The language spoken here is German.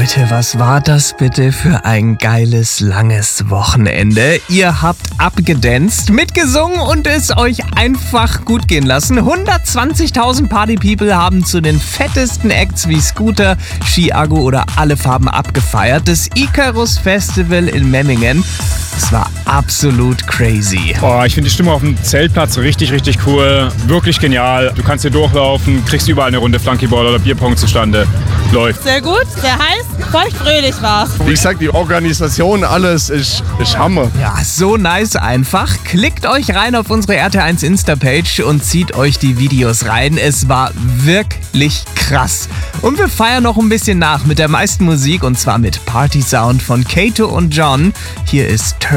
Leute, was war das bitte für ein geiles, langes Wochenende? Ihr habt abgedanced, mitgesungen und es euch einfach gut gehen lassen. 120.000 Party-People haben zu den fettesten Acts wie Scooter, Chiago oder Alle Farben abgefeiert. Das Icarus Festival in Memmingen. Das war absolut crazy. Oh, ich finde die Stimmung auf dem Zeltplatz richtig, richtig cool. Wirklich genial. Du kannst hier durchlaufen, kriegst überall eine Runde Flunkyball oder Bierpong zustande. Läuft. Sehr gut, sehr heiß, feuchtfröhlich war's. Wie gesagt, die Organisation, alles ist Hammer. Ja, so nice einfach. Klickt euch rein auf unsere RT1 Insta-Page und zieht euch die Videos rein. Es war wirklich krass. Und wir feiern noch ein bisschen nach mit der meisten Musik und zwar mit Party Sound von Kato und John. Hier ist Turn